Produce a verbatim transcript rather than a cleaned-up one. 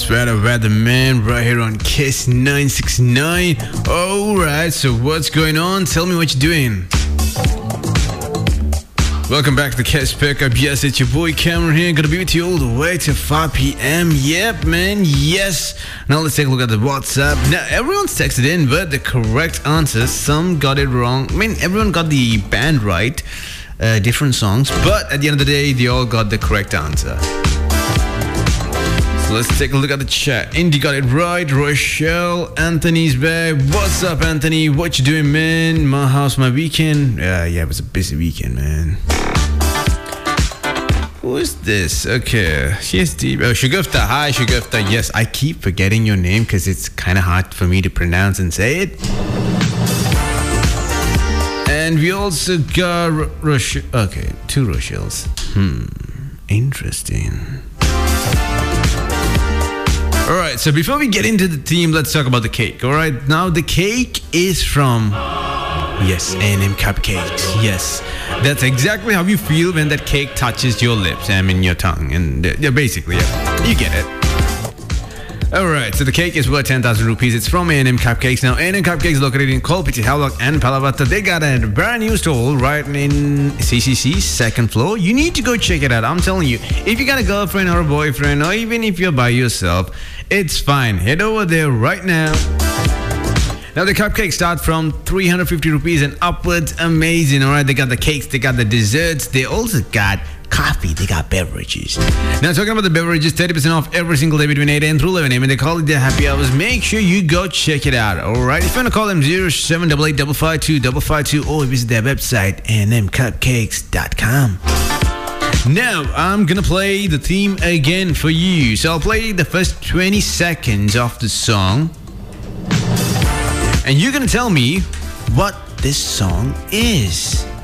Sweater Weatherman right here on Kiss nine six nine. Alright, so what's going on? Tell me what you're doing. Welcome back to the Kiss Pickup. Yes, it's your boy Cameron here. Gonna be with you all the way to five p.m. Yep, man, yes. Now let's take a look at the WhatsApp. Now, everyone's texted in, but the correct answer, some got it wrong. I mean, everyone got the band right, uh, different songs, but at the end of the day, they all got the correct answer. So let's take a look at the chat. Indy got it right. Rochelle, Anthony's back. What's up, Anthony? What you doing, man? My house, my weekend. Yeah, yeah, it was a busy weekend, man. Who is this? Okay, she's deep. Oh, Shugufta. Hi, Shugufta. Yes, I keep forgetting your name because it's kind of hard for me to pronounce and say it. And we also got Ro- Rochelle. Okay, two Rochelles. Hmm, interesting. Alright, so before we get into the theme, let's talk about the cake. Alright, now the cake is from, yes, A and M Cupcakes. Yes, that's exactly how you feel when that cake touches your lips, I mean your tongue. And uh, yeah, basically, yeah, you get it. Alright, so the cake is worth ten thousand rupees. It's from A and M Cupcakes. Now, A and M Cupcakes located in Kolpiti, Havelock and Palavatta. They got a brand new store right in C C C, second floor. You need to go check it out. I'm telling you, if you got a girlfriend or a boyfriend, or even if you're by yourself, it's fine. Head over there right now. Now, the cupcakes start from three hundred fifty rupees and upwards. Amazing, alright? They got the cakes, they got the desserts, they also got coffee, they got beverages. Now, talking about the beverages, thirty percent off every single day between eight a.m. through eleven a.m. and they call it the happy hours. Make sure you go check it out, alright? If you want to call them zero seven eight eight five five two five five two or visit their website, a n m cupcakes dot com. Now, I'm gonna play the theme again for you. So I'll play the first twenty seconds of the song. And you're gonna tell me what this song is.